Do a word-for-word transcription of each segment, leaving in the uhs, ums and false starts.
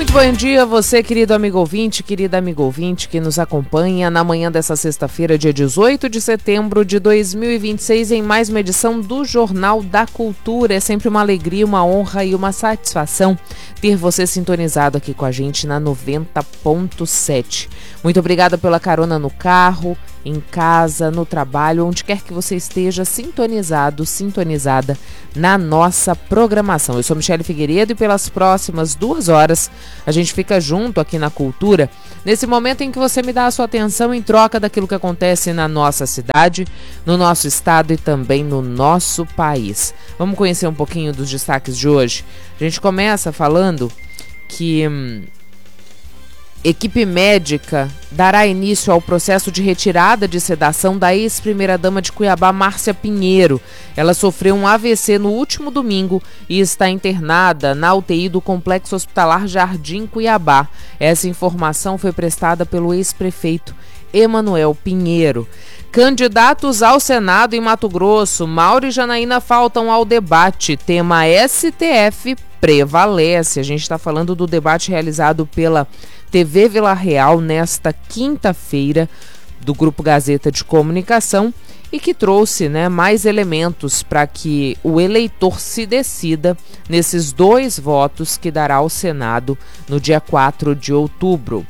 Muito bom dia, você, querido amigo ouvinte, querida amiga ouvinte, que nos acompanha na manhã dessa sexta-feira, dia dezoito de setembro de dois mil e vinte e seis, em mais uma edição do Jornal da Cultura. É sempre uma alegria, uma honra e uma satisfação ter você sintonizado aqui com a gente na noventa ponto sete. Muito obrigada pela carona no carro, em casa, no trabalho, onde quer que você esteja sintonizado, sintonizada na nossa programação. Eu sou Michele Figueiredo e pelas próximas duas horas a gente fica junto aqui na Cultura, nesse momento em que você me dá a sua atenção em troca daquilo que acontece na nossa cidade, no nosso estado e também no nosso país. Vamos conhecer um pouquinho dos destaques de hoje. A gente começa falando que hum, equipe médica dará início ao processo de retirada de sedação da ex-primeira-dama de Cuiabá, Márcia Pinheiro. Ela sofreu um A V C no último domingo e está internada na U T I do Complexo Hospitalar Jardim Cuiabá. Essa informação foi prestada pelo ex-prefeito Emanuel Pinheiro. Candidatos ao Senado em Mato Grosso, Mauro e Janaína faltam ao debate. Tema S T F prevalece. A gente está falando do debate realizado pela T V Vila Real nesta quinta-feira, do Grupo Gazeta de Comunicação, e que trouxe, né, mais elementos para que o eleitor se decida nesses dois votos que dará ao Senado no dia quatro de outubro.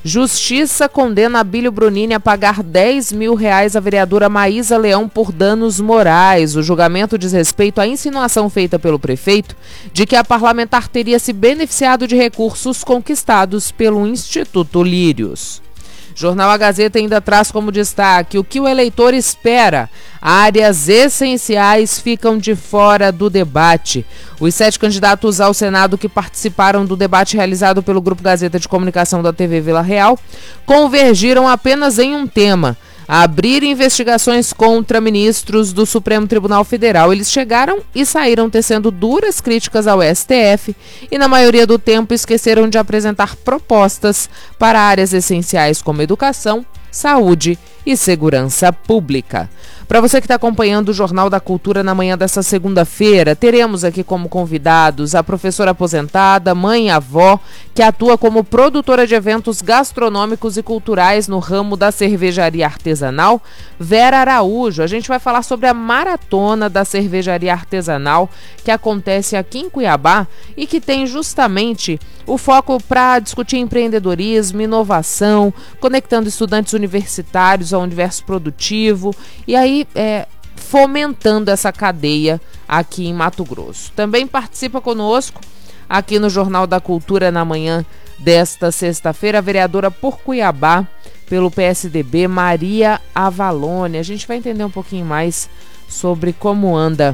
Justiça condena Abílio Brunini a pagar dez mil reais à vereadora Maísa Leão por danos morais. O julgamento diz respeito à insinuação feita pelo prefeito de que a parlamentar teria se beneficiado de recursos conquistados pelo Instituto Lírios. Jornal A Gazeta ainda traz como destaque o que o eleitor espera. Áreas essenciais ficam de fora do debate. Os sete candidatos ao Senado que participaram do debate realizado pelo Grupo Gazeta de Comunicação da T V Vila Real convergiram apenas em um tema: abrir investigações contra ministros do Supremo Tribunal Federal. Eles chegaram e saíram tecendo duras críticas ao S T F e, na maioria do tempo, esqueceram de apresentar propostas para áreas essenciais como educação, saúde e segurança pública. Para você que está acompanhando o Jornal da Cultura na manhã dessa segunda-feira, teremos aqui como convidados a professora aposentada, mãe e avó, que atua como produtora de eventos gastronômicos e culturais no ramo da cervejaria artesanal, Vera Araújo. A gente vai falar sobre a maratona da cervejaria artesanal que acontece aqui em Cuiabá e que tem justamente o foco para discutir empreendedorismo, inovação, conectando estudantes universitários ao universo produtivo e aí é, fomentando essa cadeia aqui em Mato Grosso. Também participa conosco aqui no Jornal da Cultura na manhã desta sexta-feira a vereadora por Cuiabá pelo P S D B, Maria Avalone. A gente vai entender um pouquinho mais sobre como anda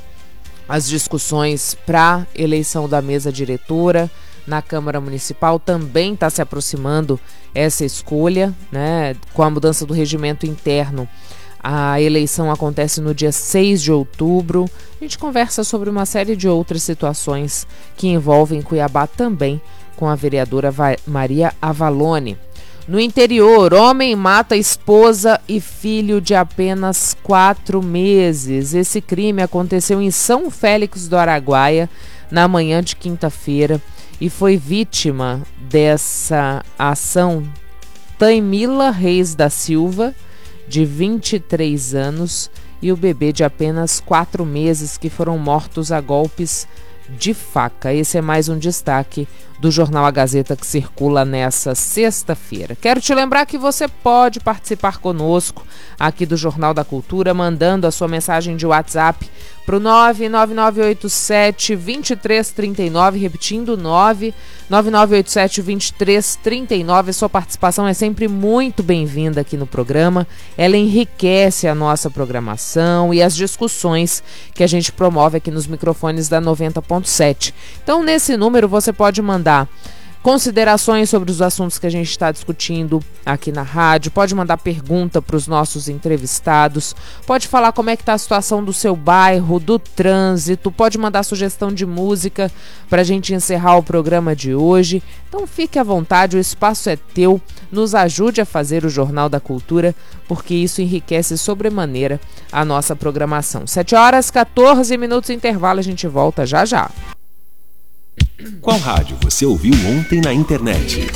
as discussões para eleição da mesa diretora na Câmara Municipal. Também está se aproximando essa escolha, né? Com a mudança do regimento interno, a eleição acontece no dia seis de outubro. A gente conversa sobre uma série de outras situações que envolvem Cuiabá também com a vereadora Maria Avalone. No interior, homem mata esposa e filho de apenas quatro meses. Esse crime aconteceu em São Félix do Araguaia na manhã de quinta-feira e foi vítima dessa ação Taimila Reis da Silva, de vinte e três anos, e o bebê de apenas quatro meses, que foram mortos a golpes de faca. Esse é mais um destaque do Jornal A Gazeta que circula nessa sexta-feira. Quero te lembrar que você pode participar conosco aqui do Jornal da Cultura, mandando a sua mensagem de WhatsApp para o nove nove nove oito sete, dois três três nove, repetindo nove nove nove oito sete, dois três três nove. Sua participação é sempre muito bem-vinda aqui no programa. Ela enriquece a nossa programação e as discussões que a gente promove aqui nos microfones da noventa ponto sete. Então, nesse número você pode mandar considerações sobre os assuntos que a gente está discutindo aqui na rádio, pode mandar pergunta para os nossos entrevistados, pode falar como é que está a situação do seu bairro, do trânsito, pode mandar sugestão de música para a gente encerrar o programa de hoje. Então fique à vontade, o espaço é teu, nos ajude a fazer o Jornal da Cultura, porque isso enriquece sobremaneira a nossa programação. sete horas, quatorze minutos, intervalo, a gente volta já já. Qual rádio você ouviu ontem na internet?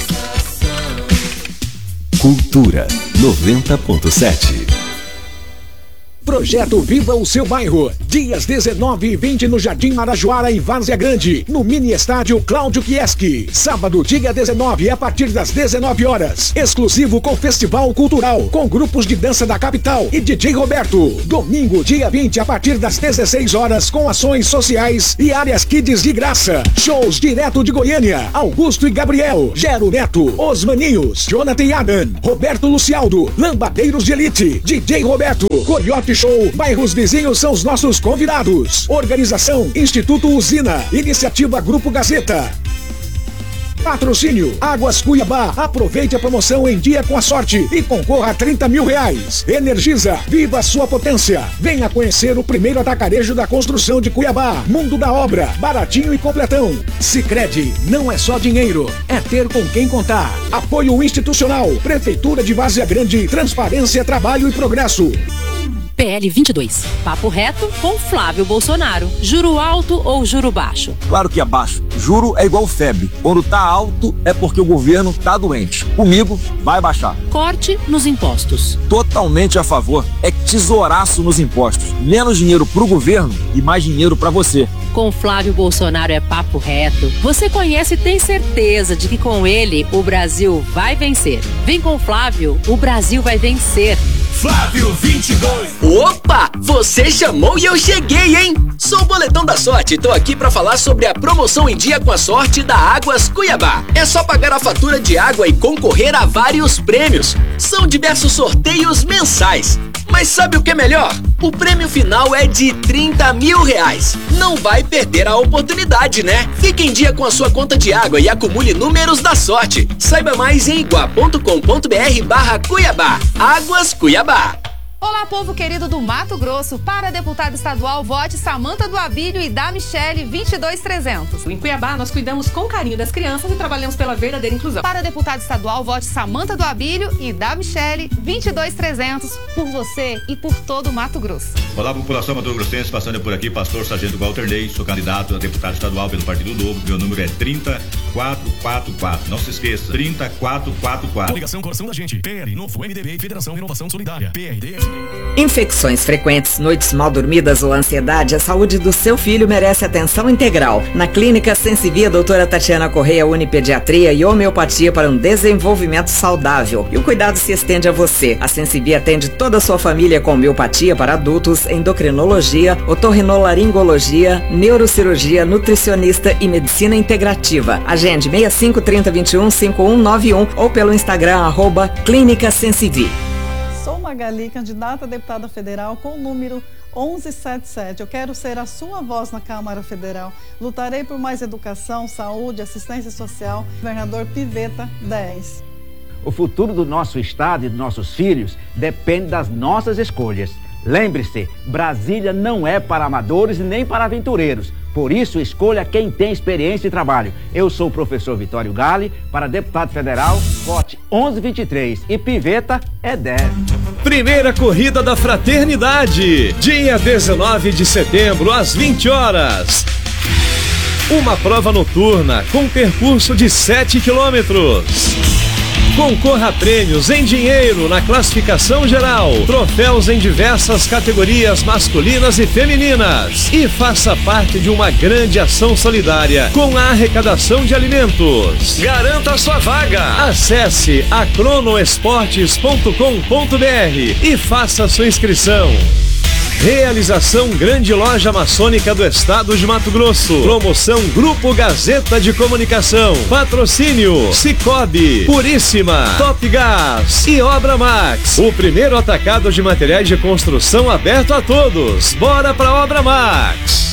Cultura noventa ponto sete. Projeto Viva o Seu Bairro. Dias dezenove e vinte no Jardim Marajoara, em Várzea Grande, no mini estádio Cláudio Kieski. Sábado, dia dezenove, a partir das dezenove horas. Exclusivo com Festival Cultural, com grupos de dança da capital e D J Roberto. Domingo, dia vinte, a partir das dezesseis horas, com ações sociais e áreas kids de graça. Shows direto de Goiânia. Augusto e Gabriel, Gero Neto, Os Maninhos, Jonathan e Adam, Roberto Lucialdo, Lambadeiros de Elite, D J Roberto, Coyote Show, bairros vizinhos são os nossos convidados. Organização Instituto Usina, Iniciativa Grupo Gazeta. Patrocínio Águas Cuiabá. Aproveite a promoção em dia com a sorte e concorra a trinta mil reais. Energisa, viva a sua potência. Venha conhecer o primeiro atacarejo da construção de Cuiabá. Mundo da Obra, baratinho e completão. Sicredi, não é só dinheiro, é ter com quem contar. Apoio institucional, Prefeitura de Várzea Grande, transparência, trabalho e progresso. P L vinte e dois. Papo reto com Flávio Bolsonaro. Juro alto ou juro baixo? Claro que é baixo. Juro é igual febre. Quando tá alto é porque o governo tá doente. Comigo vai baixar. Corte nos impostos. Totalmente a favor. É tesouraço nos impostos. Menos dinheiro pro governo e mais dinheiro pra você. Com Flávio Bolsonaro é papo reto. Você conhece e tem certeza de que com ele o Brasil vai vencer. Vem com o Flávio, o Brasil vai vencer. Flávio vinte e dois. Opa, você chamou e eu cheguei, hein? Sou o Boletão da Sorte e tô aqui pra falar sobre a promoção em dia com a sorte da Águas Cuiabá. É só pagar a fatura de água e concorrer a vários prêmios. São diversos sorteios mensais. Mas sabe o que é melhor? O prêmio final é de trinta mil reais. Não vai perder a oportunidade, né? Fique em dia com a sua conta de água e acumule números da sorte. Saiba mais em igua ponto com ponto br barra Cuiabá. Águas Cuiabá. Olá, povo querido do Mato Grosso. Para deputado estadual, vote Samanta do Abílio e da Michele vinte e dois trezentos. Em Cuiabá, nós cuidamos com carinho das crianças e trabalhamos pela verdadeira inclusão. Para deputado estadual, vote Samanta do Abílio e da Michele vinte e dois trezentos. Por você e por todo o Mato Grosso. Olá, população mato-grossense, passando por aqui, pastor Sargento Walter Ley, sou candidato a deputado estadual pelo Partido Novo. Meu número é trinta quatro quatro quatro. Não se esqueça, trinta quatro quatro quatro. Coligação Coração da Gente, P L, Novo, M D B, Federação Inovação Solidária, P R D F. Infecções frequentes, noites mal dormidas ou ansiedade, a saúde do seu filho merece atenção integral. Na Clínica Sensivia, doutora Tatiana Correia une pediatria e homeopatia para um desenvolvimento saudável. E o cuidado se estende a você. A Sensivia atende toda a sua família com homeopatia para adultos, endocrinologia, otorrinolaringologia, neurocirurgia, nutricionista e medicina integrativa. Agende seis cinco, trinta, vinte e um, cinquenta e um noventa e um ou pelo Instagram, arroba Clínica Sensivia. Sou Magali, candidata a deputada federal com o número onze setenta e sete. Eu quero ser a sua voz na Câmara Federal. Lutarei por mais educação, saúde, assistência social. Governador Piveta, dez. O futuro do nosso estado e dos nossos filhos depende das nossas escolhas. Lembre-se, Brasília não é para amadores nem para aventureiros. Por isso, escolha quem tem experiência e trabalho. Eu sou o professor Vitório Gale, para deputado federal, vote onze vinte e três e Piveta é dez. Primeira Corrida da Fraternidade, dia dezenove de setembro, às vinte horas. Uma prova noturna com percurso de sete quilômetros. Concorra a prêmios em dinheiro na classificação geral, troféus em diversas categorias masculinas e femininas e faça parte de uma grande ação solidária com a arrecadação de alimentos. Garanta a sua vaga. Acesse a cronoesportes ponto com ponto br e faça a sua inscrição. Realização Grande Loja Maçônica do Estado de Mato Grosso. Promoção Grupo Gazeta de Comunicação. Patrocínio Cicobi, Puríssima, Top Gás e Obra Max. O primeiro atacado de materiais de construção aberto a todos. Bora pra Obra Max.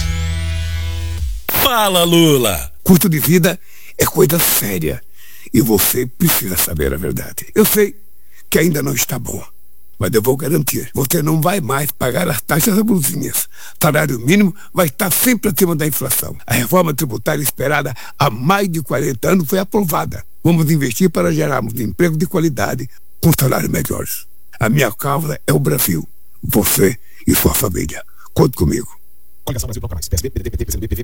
Fala, Lula. Custo de vida é coisa séria e você precisa saber a verdade. Eu sei que ainda não está bom, mas eu vou garantir, você não vai mais pagar as taxas abusivas. Salário mínimo vai estar sempre acima da inflação. A reforma tributária esperada há mais de quarenta anos foi aprovada. Vamos investir para gerarmos emprego de qualidade com salários melhores. A minha causa é o Brasil, você e sua família. Conte comigo. Coligação Brasil Bloco Mais, P S B, P D T, P C B, P V,